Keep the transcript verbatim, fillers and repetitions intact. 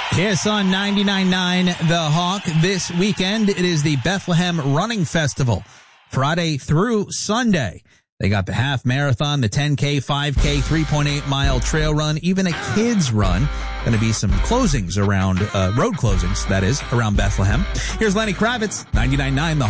Yes, on ninety-nine point nine The Hawk. This weekend, it is the Bethlehem Running Festival, Friday through Sunday. They got the half marathon, the ten K, five K, three point eight mile trail run, even a kids run. Going to be some closings around, uh, road closings, that is, around Bethlehem. Here's Lenny Kravitz, ninety-nine point nine The